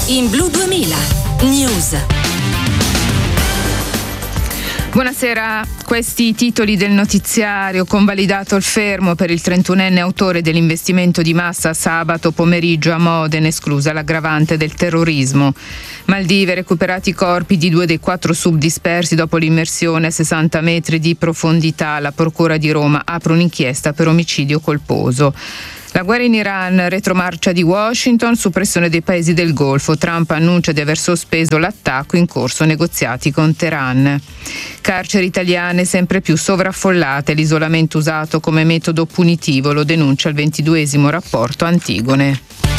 in Blu 2000 News. Buonasera, questi i titoli del notiziario. Convalidato il fermo per il 31enne autore dell'investimento di massa sabato pomeriggio a Modena, esclusa l'aggravante del terrorismo. Maldive, recuperati i corpi di 2 dei 4 sub dispersi dopo l'immersione a 60 metri di profondità. La Procura di Roma apre un'inchiesta per omicidio colposo. La guerra in Iran, retromarcia di Washington su pressione dei paesi del Golfo. Trump annuncia di aver sospeso l'attacco, in corso negoziati con Teheran. Carceri italiane sempre più sovraffollate, l'isolamento usato come metodo punitivo, lo denuncia il 22esimo rapporto Antigone.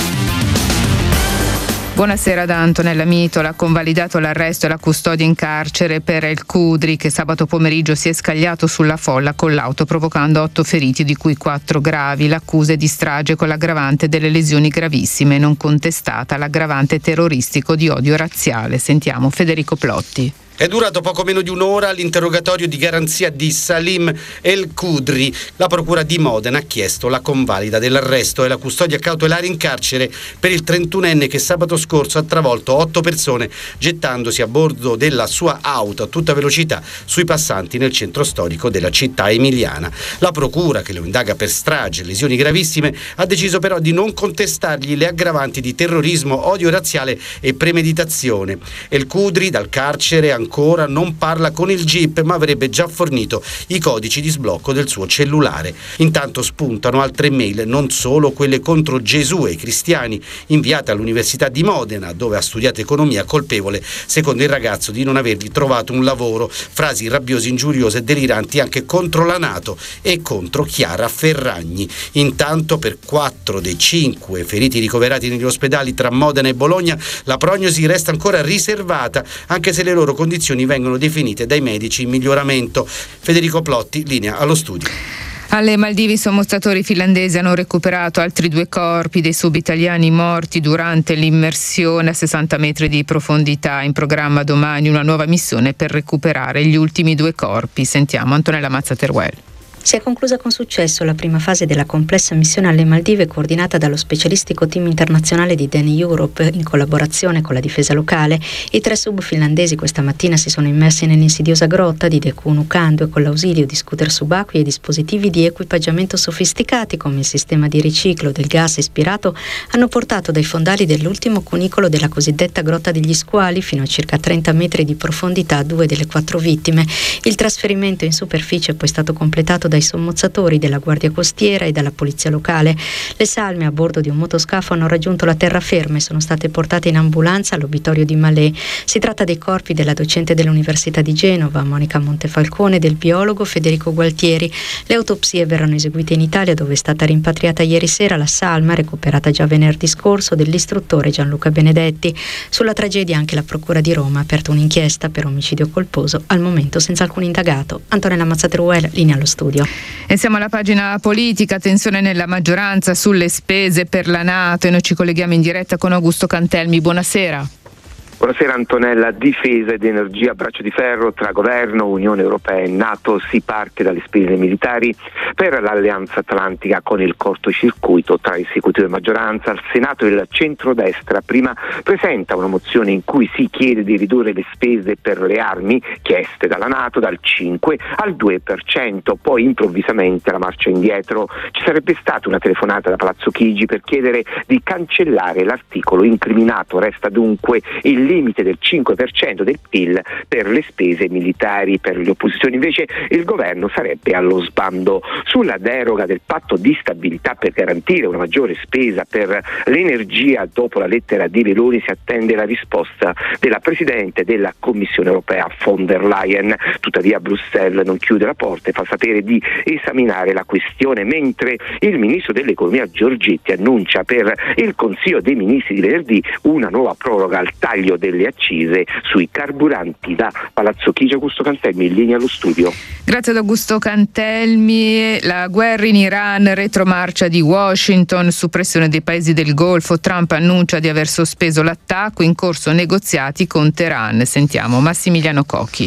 Buonasera da Antonella Mitola. Convalidato l'arresto e la custodia in carcere per El Khudri, che sabato pomeriggio si è scagliato sulla folla con l'auto provocando 8 feriti, di cui 4 gravi. L'accusa è di strage con l'aggravante delle lesioni gravissime, non contestata l'aggravante terroristico di odio razziale. Sentiamo Federico Plotti. È durato poco meno di un'ora l'interrogatorio di garanzia di Salim El Khudri. La Procura di Modena ha chiesto la convalida dell'arresto e la custodia cautelare in carcere per il 31enne che sabato scorso ha travolto 8 persone gettandosi a bordo della sua auto a tutta velocità sui passanti nel centro storico della città emiliana. La Procura, che lo indaga per strage e lesioni gravissime, ha deciso però di non contestargli le aggravanti di terrorismo, odio razziale e premeditazione. El Khudri dal carcere ancora non parla con il GIP, ma avrebbe già fornito i codici di sblocco del suo cellulare. Intanto spuntano altre mail, non solo quelle contro Gesù e i cristiani, inviate all'Università di Modena, dove ha studiato economia, colpevole, secondo il ragazzo, di non avergli trovato un lavoro. Frasi rabbiose, ingiuriose e deliranti anche contro la NATO e contro Chiara Ferragni. Intanto per 4 dei 5 feriti ricoverati negli ospedali tra Modena e Bologna la prognosi resta ancora riservata, anche se le loro condizioni vengono definite dai medici in miglioramento. Federico Plotti, linea allo studio. Alle Maldive i sommostratori finlandesi hanno recuperato altri 2 corpi dei sub-italiani morti durante l'immersione a 60 metri di profondità. In programma domani una nuova missione per recuperare gli ultimi 2 corpi. Sentiamo Antonella Mazza-Teruel. Si è conclusa con successo la prima fase della complessa missione alle Maldive, coordinata dallo specialistico team internazionale di DEN Europe in collaborazione con la difesa locale. I 3 sub finlandesi questa mattina si sono immersi nell'insidiosa grotta di Deku-Nukandu e con l'ausilio di scooter subacquei e dispositivi di equipaggiamento sofisticati come il sistema di riciclo del gas ispirato hanno portato dai fondali dell'ultimo cunicolo della cosiddetta Grotta degli Squali fino a circa 30 metri di profondità 2 delle 4 vittime. Il trasferimento in superficie è poi stato completato dai sommozzatori della Guardia Costiera e dalla Polizia Locale. Le salme a bordo di un motoscafo hanno raggiunto la terraferma e sono state portate in ambulanza all'obitorio di Malé. Si tratta dei corpi della docente dell'Università di Genova, Monica Montefalcone, e del biologo Federico Gualtieri. Le autopsie verranno eseguite in Italia, dove è stata rimpatriata ieri sera la salma, recuperata già venerdì scorso, dell'istruttore Gianluca Benedetti. Sulla tragedia anche la Procura di Roma ha aperto un'inchiesta per omicidio colposo, al momento senza alcun indagato. Antonella Mazza-Teruel, linea allo studio. E siamo alla pagina politica. Tensione nella maggioranza sulle spese per la NATO e noi ci colleghiamo in diretta con Augusto Cantelmi. Buonasera. Buonasera Antonella. Difesa ed energia a braccio di ferro tra governo, Unione Europea e NATO. Si parte dalle spese militari per l'Alleanza Atlantica con il cortocircuito tra esecutivo e maggioranza. Al Senato il centrodestra prima presenta una mozione in cui si chiede di ridurre le spese per le armi chieste dalla NATO dal 5 al 2%, poi improvvisamente la marcia indietro. Ci sarebbe stata una telefonata da Palazzo Chigi per chiedere di cancellare l'articolo incriminato. Resta dunque il limite del 5% del PIL per le spese militari. Per le opposizioni invece il governo sarebbe allo sbando. Sulla deroga del patto di stabilità per garantire una maggiore spesa per l'energia, dopo la lettera di Meloni si attende la risposta della Presidente della Commissione Europea von der Leyen. Tuttavia Bruxelles non chiude la porta e fa sapere di esaminare la questione, mentre il ministro dell'economia Giorgetti annuncia per il Consiglio dei Ministri di venerdì una nuova proroga al taglio delle accise sui carburanti. Da Palazzo Chigi, Augusto Cantelmi, in linea allo studio. Grazie ad Augusto Cantelmi. La guerra in Iran, retromarcia di Washington su pressione dei paesi del Golfo. Trump annuncia di aver sospeso l'attacco, in corso negoziati con Teheran. Sentiamo Massimiliano Cocchi.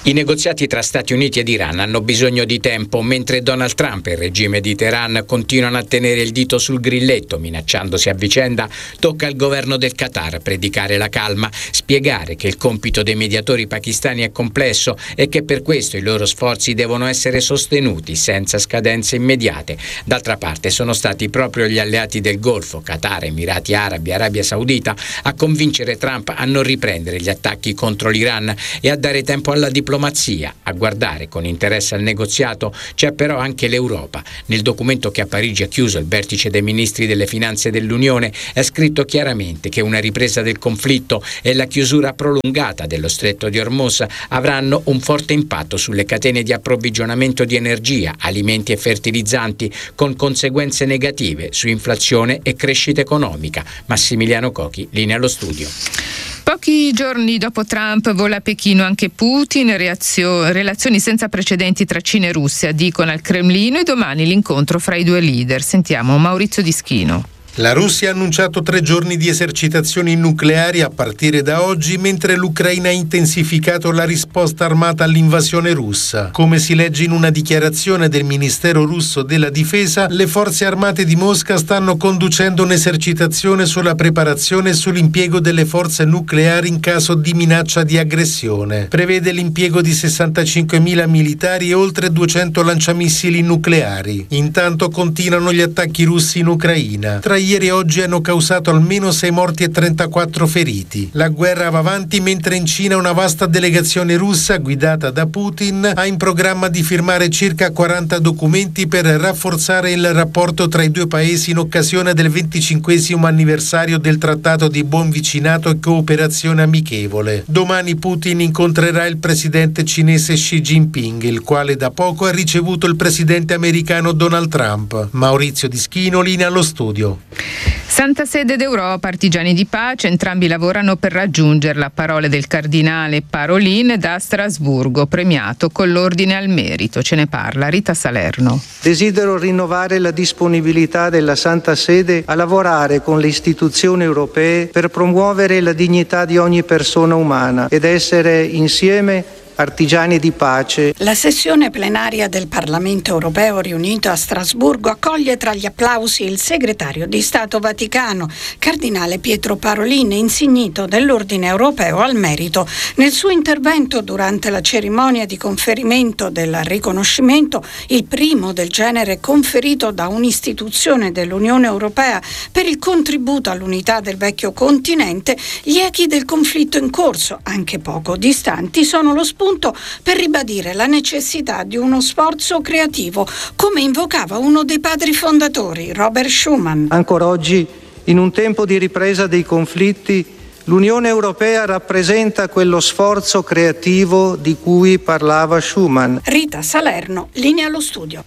I negoziati tra Stati Uniti ed Iran hanno bisogno di tempo, mentre Donald Trump e il regime di Teheran continuano a tenere il dito sul grilletto, minacciandosi a vicenda. Tocca al governo del Qatar predicare la calma, spiegare che il compito dei mediatori pakistani è complesso e che per questo i loro sforzi devono essere sostenuti senza scadenze immediate. D'altra parte sono stati proprio gli alleati del Golfo, Qatar, Emirati Arabi, Arabia Saudita, a convincere Trump a non riprendere gli attacchi contro l'Iran e a dare tempo alla diplomazia. A guardare con interesse al negoziato c'è però anche l'Europa. Nel documento che a Parigi ha chiuso il vertice dei ministri delle finanze dell'Unione è scritto chiaramente che una ripresa del conflitto e la chiusura prolungata dello stretto di Hormuz avranno un forte impatto sulle catene di approvvigionamento di energia, alimenti e fertilizzanti, con conseguenze negative su inflazione e crescita economica. Massimiliano Cochi, linea allo studio. Pochi giorni dopo Trump vola a Pechino anche Putin, relazioni senza precedenti tra Cina e Russia, dicono al Cremlino, e domani l'incontro fra i due leader. Sentiamo Maurizio Dischino. La Russia ha annunciato 3 giorni di esercitazioni nucleari a partire da oggi, mentre l'Ucraina ha intensificato la risposta armata all'invasione russa. Come si legge in una dichiarazione del Ministero russo della Difesa, le forze armate di Mosca stanno conducendo un'esercitazione sulla preparazione e sull'impiego delle forze nucleari in caso di minaccia di aggressione. Prevede l'impiego di 65.000 militari e oltre 200 lanciamissili nucleari. Intanto continuano gli attacchi russi in Ucraina. Tra ieri e oggi hanno causato almeno 6 morti e 34 feriti. La guerra va avanti mentre in Cina una vasta delegazione russa guidata da Putin ha in programma di firmare circa 40 documenti per rafforzare il rapporto tra i due paesi in occasione del 25° anniversario del Trattato di Buon Vicinato e Cooperazione Amichevole. Domani Putin incontrerà il presidente cinese Xi Jinping, il quale da poco ha ricevuto il presidente americano Donald Trump. Maurizio Dischino, linea allo studio. Santa Sede d'Europa, artigiani di pace, entrambi lavorano per raggiungerla. Parole del cardinale Parolin da Strasburgo, premiato con l'ordine al merito. Ce ne parla Rita Salerno. Desidero rinnovare la disponibilità della Santa Sede a lavorare con le istituzioni europee per promuovere la dignità di ogni persona umana ed essere insieme artigiani di pace. La sessione plenaria del Parlamento europeo riunito a Strasburgo accoglie tra gli applausi il segretario di Stato Vaticano, cardinale Pietro Parolin, insignito dell'Ordine Europeo al Merito. Nel suo intervento durante la cerimonia di conferimento del riconoscimento, il primo del genere conferito da un'istituzione dell'Unione Europea per il contributo all'unità del vecchio continente, gli echi del conflitto in corso, anche poco distanti, sono lo spunto per ribadire la necessità di uno sforzo creativo, come invocava uno dei padri fondatori, Robert Schuman. Ancora oggi, in un tempo di ripresa dei conflitti, l'Unione Europea rappresenta quello sforzo creativo di cui parlava Schuman. Rita Salerno, linea allo studio.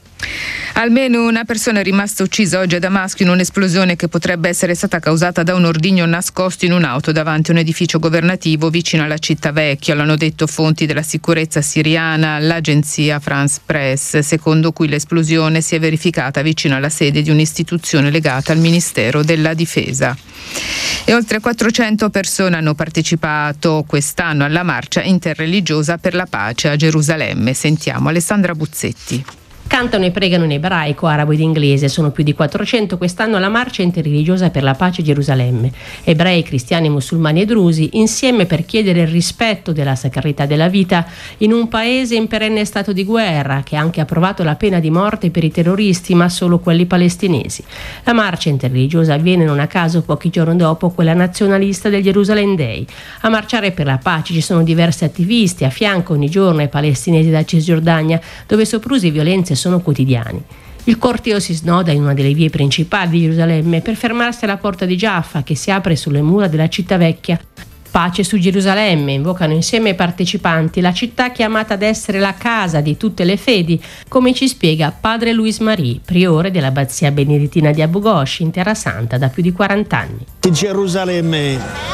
Almeno una persona è rimasta uccisa oggi a Damasco in un'esplosione che potrebbe essere stata causata da un ordigno nascosto in un'auto davanti a un edificio governativo vicino alla città vecchia. L'hanno detto fonti della sicurezza siriana all'agenzia France Press, secondo cui l'esplosione si è verificata vicino alla sede di un'istituzione legata al Ministero della Difesa. E oltre 400 persone hanno partecipato quest'anno alla marcia interreligiosa per la pace a Gerusalemme. Sentiamo Alessandra Buzzetti. Cantano e pregano in ebraico, arabo ed inglese. Sono più di 400 quest'anno alla marcia interreligiosa per la pace a Gerusalemme. Ebrei, cristiani, musulmani e drusi insieme per chiedere il rispetto della sacralità della vita in un paese in perenne stato di guerra che ha anche approvato la pena di morte per i terroristi, ma solo quelli palestinesi. La marcia interreligiosa avviene non a caso pochi giorni dopo quella nazionalista del Jerusalem Day. A marciare per la pace ci sono diversi attivisti, a fianco ogni giorno ai palestinesi da Cisgiordania, dove soprusi e violenze sono quotidiani. Il corteo si snoda in una delle vie principali di Gerusalemme per fermarsi alla porta di Giaffa, che si apre sulle mura della città vecchia. Pace su Gerusalemme, invocano insieme i partecipanti la città chiamata ad essere la casa di tutte le fedi, come ci spiega padre Luis Marie, priore dell'abbazia benedettina di Abu Ghosh in Terra Santa da più di 40 anni. Gerusalemme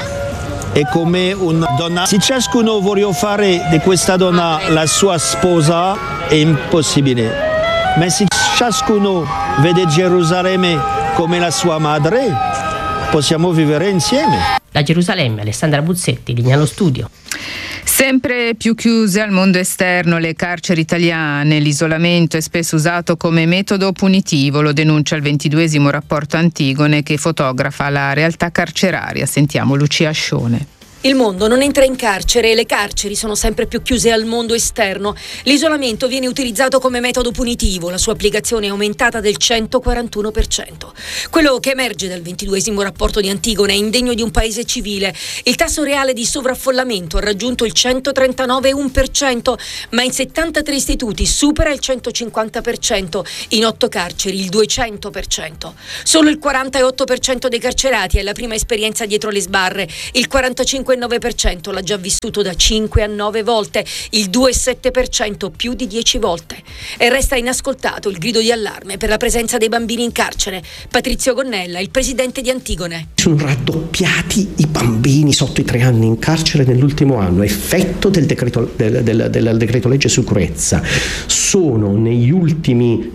è come una donna. Se ciascuno vuole fare di questa donna la sua sposa è impossibile. Ma se ciascuno vede Gerusalemme come la sua madre, possiamo vivere insieme. Da Gerusalemme, Alessandra Buzzetti, linea allo studio. Sempre più chiuse al mondo esterno le carceri italiane, l'isolamento è spesso usato come metodo punitivo, lo denuncia il 22esimo rapporto Antigone che fotografa la realtà carceraria. Sentiamo Lucia Ascione. Il mondo non entra in carcere e le carceri sono sempre più chiuse al mondo esterno. L'isolamento viene utilizzato come metodo punitivo, la sua applicazione è aumentata del 141%. Quello che emerge dal 22esimo rapporto di Antigone è indegno di un paese civile. Il tasso reale di sovraffollamento ha raggiunto il 139,1%, ma in 73 istituti supera il 150%, in 8 carceri il 200%. Solo il 48% dei carcerati ha la prima esperienza dietro le sbarre, il 45,9% l'ha già vissuto da 5 a 9 volte, il 2,7% più di 10 volte. E resta inascoltato il grido di allarme per la presenza dei bambini in carcere. Patrizio Gonnella, il presidente di Antigone. Sono raddoppiati i bambini sotto i 3 anni in carcere nell'ultimo anno, effetto del decreto legge sicurezza. Sono negli ultimi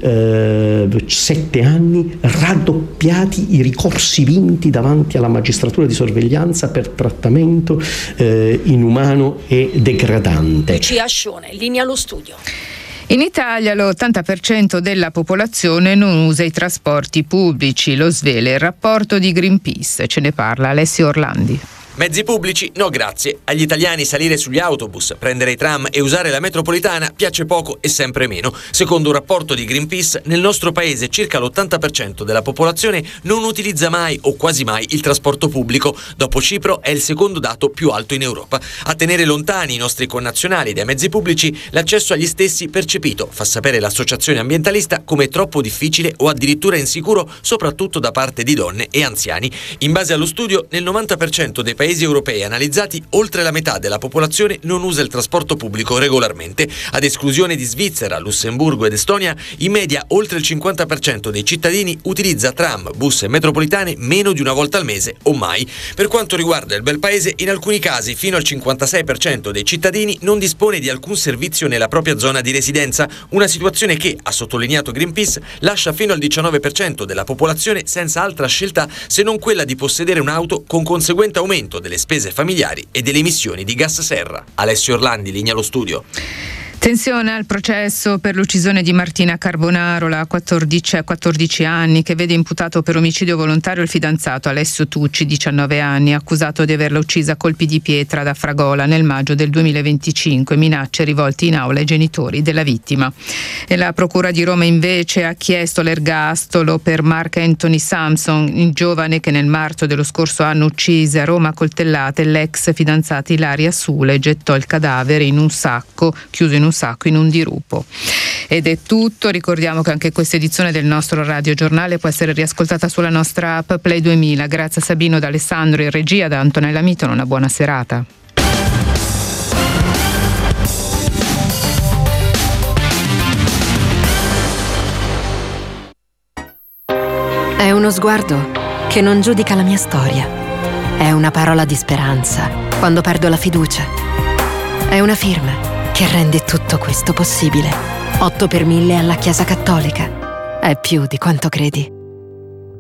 7 anni raddoppiati i ricorsi vinti davanti alla magistratura di sorveglianza per trattamento inumano e degradante. Lucia Ascione, linea allo studio. In Italia l'80% della popolazione non usa i trasporti pubblici, lo svela il rapporto di Greenpeace. Ce ne parla Alessio Orlandi. Mezzi pubblici? No grazie. Agli italiani salire sugli autobus, prendere i tram e usare la metropolitana piace poco e sempre meno. Secondo un rapporto di Greenpeace, nel nostro paese circa l'80% della popolazione non utilizza mai o quasi mai il trasporto pubblico. Dopo Cipro è il secondo dato più alto in Europa. A tenere lontani i nostri connazionali dai mezzi pubblici, l'accesso agli stessi percepito, fa sapere l'associazione ambientalista, come troppo difficile o addirittura insicuro, soprattutto da parte di donne e anziani. In base allo studio, nel 90% dei paesi europei analizzati, oltre la metà della popolazione non usa il trasporto pubblico regolarmente. Ad esclusione di Svizzera, Lussemburgo ed Estonia, in media oltre il 50% dei cittadini utilizza tram, bus e metropolitane meno di una volta al mese o mai. Per quanto riguarda il bel paese, in alcuni casi fino al 56% dei cittadini non dispone di alcun servizio nella propria zona di residenza, una situazione che, ha sottolineato Greenpeace, lascia fino al 19% della popolazione senza altra scelta se non quella di possedere un'auto, con conseguente aumento delle spese familiari e delle emissioni di gas serra. Alessio Orlandi, linea allo studio. Tensione al processo per l'uccisione di Martina Carbonaro, la 14 anni, che vede imputato per omicidio volontario il fidanzato Alessio Tucci, 19 anni, accusato di averla uccisa a colpi di pietra da Fragola nel maggio del 2025, minacce rivolte in aula ai genitori della vittima. E la Procura di Roma invece ha chiesto l'ergastolo per Mark Anthony Sampson, il giovane che nel marzo dello scorso anno uccise a Roma a coltellate l'ex fidanzata Ilaria Sule e gettò il cadavere in un sacco, chiuso in un sacco in un dirupo. Ed è tutto, ricordiamo che anche questa edizione del nostro radiogiornale può essere riascoltata sulla nostra app Play 2000. Grazie a Sabino D'Alessandro in regia, da Antonella Mitono, una buona serata. È uno sguardo che non giudica la mia storia. È una parola di speranza quando perdo la fiducia. È una firma che rende tutto questo possibile. 8 per 1000 alla Chiesa Cattolica. È più di quanto credi.